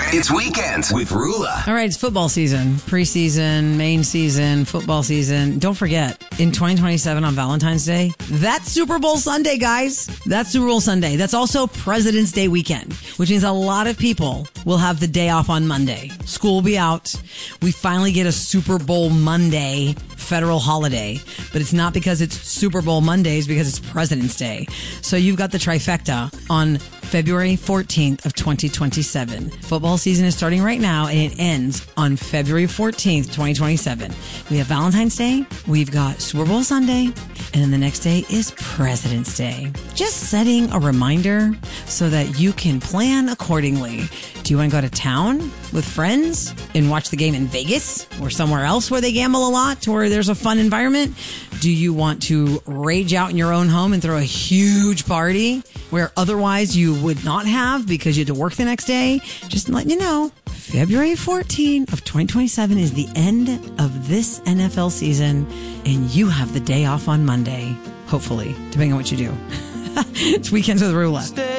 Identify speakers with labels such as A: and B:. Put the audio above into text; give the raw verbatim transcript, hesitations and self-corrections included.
A: It's Weekends with Rula.
B: All right, it's football season, preseason, main season, football season. Don't forget, in twenty twenty-seven on Valentine's Day, that's Super Bowl Sunday, guys. That's Super Bowl Sunday. That's also President's Day weekend, which means a lot of people will have the day off on Monday. School will be out. We finally get a Super Bowl Monday federal holiday, but it's not because it's Super Bowl Mondays, because it's President's Day. So you've got the trifecta on February fourteenth of twenty twenty-seven. Football season is starting right now, and it ends on February fourteenth, twenty twenty-seven. We have Valentine's Day, we've got Super Bowl Sunday, and then the next day is President's Day. Just setting a reminder so that you can plan accordingly. Do you want to go to town with friends and watch the game in Vegas or somewhere else where they gamble a lot, where there's a fun environment? Do you want to rage out in your own home and throw a huge party where otherwise you would not have because you had to work the next day? Just letting you know, February fourteenth of twenty twenty-seven is the end of this N F L season, and you have the day off on Monday, hopefully, depending on what you do. It's Weekends with Rula.